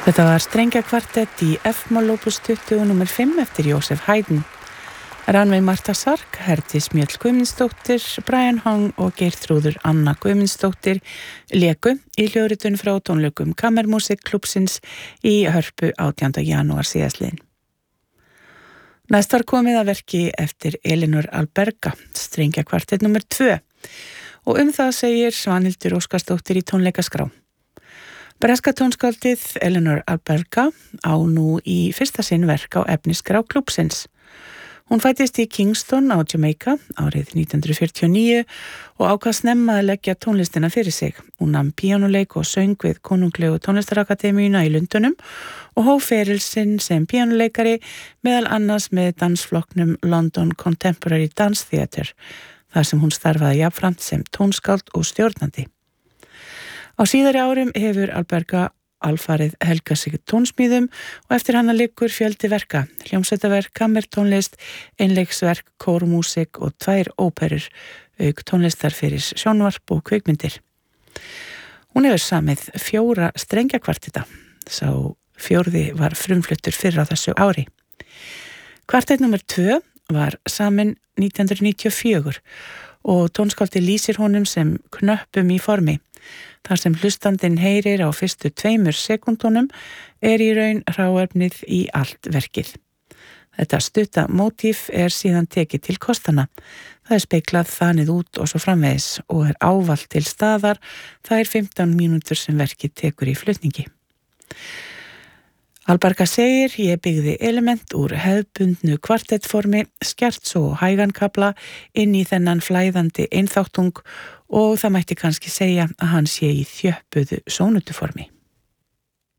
Þetta var strengjakvartett í F-moll opus 20 nr. 5 eftir Jósef Haydn. Rannveig Marta Sark, Herdís Mjöll Guðmundsdóttir, Brian Hong og Geirþrúður Anna Guðmundsdóttir léku í hljóðritun frá tónleikum Kammermusikklúbbsins í Hörpu 18. janúar síðastliðinn. Næst var komið að verki eftir Elinor Alberga, strengjakvartett nr. 2 og það segir Svanhildur Óskarsdóttir í tónleikaskrá. Breska tónskáldið Elinor Alberga á nú í fyrsta sinn verk á efnisskrá klúbbsins. Hún fæddist í Kingston á Jamaica árið 1949 og ákvað snemma að leggja tónlistina fyrir sig. Hún nam píanuleik og söng við Konunglegu tónlistarakademíuna í Lundunum og hóf feril sinn sem píanuleikari meðal annars með dansflokknum London Contemporary Dance Theatre, þar sem hún starfaði jafnframt sem tónskáld og stjórnandi. Á síðari árum hefur Alberga alfarið helgað sig tónsmíðum og eftir hana liggur fjöldi verka, hljómsveitaverk, kammertónlist, einleiksverk, kórmúsík og 2 óperur, auk tónlistar fyrir sjónvarp og kvikmyndir. Hún hefur samið 4 strengjakvartetta, sá 4. var frumfluttur fyrr á þessu ári. Kvartett nr. 2 var samin 1994 og tónskáldið lýsir honum sem knöppum í formi. Þar sem hlustandinn heyrir á fyrstu 2 sekúndunum í raun hráefnið í allt verkið. Þetta stutta mótíf síðan tekið til kostana. Það speglað þanið út og svo framvegis og ávallt til staðar þær 15 mínútur sem verkið tekur í flutningi. Alberga segir, ég byggði element úr hefðbundnu kvartettformi, skert svo hægankafla inn í þennan flæðandi einþáttung og það mætti kannski segja að hann sé í þjöppuðu sónutuformi.